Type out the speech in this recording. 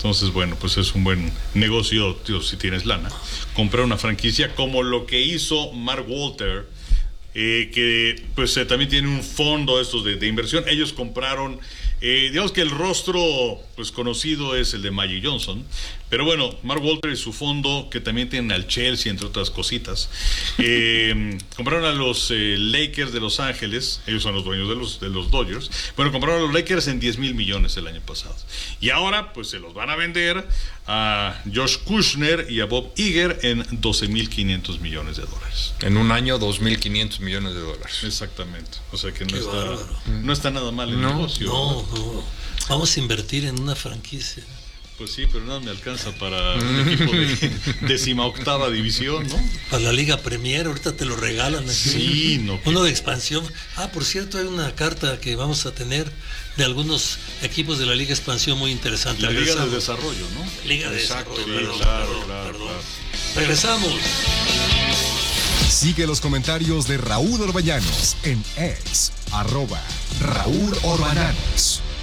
Entonces, bueno, pues es un buen negocio, tío, si tienes lana, comprar una franquicia como lo que hizo Mark Walter, que pues también tiene un fondo estos de inversión. Ellos compraron, digamos que el rostro pues conocido es el de Magic Johnson, pero bueno, Mark Walter y su fondo, que también tienen al Chelsea, entre otras cositas, compraron a los Lakers de Los Ángeles. Ellos son los dueños de los Dodgers. Bueno, compraron a los Lakers en 10 mil millones el año pasado, y ahora pues se los van a vender a Josh Kushner y a Bob Iger en 12.500 millones de dólares. En un año, 2.500 millones de dólares. Exactamente. O sea que no está nada mal el negocio. No. Vamos a invertir en una franquicia. Pues sí, pero nada me alcanza para un equipo de 18ª división, ¿no? Para la Liga Premier, ahorita te lo regalan aquí. Sí, no. Uno de expansión. Por cierto, hay una carta que vamos a tener de algunos equipos de la Liga Expansión muy interesante. La Liga de Desarrollo, ¿no? Liga de Exacto, Desarrollo. sí, claro. Regresamos. Sigue los comentarios de Raúl Orbañanos en X, @Raúl Orbañanos.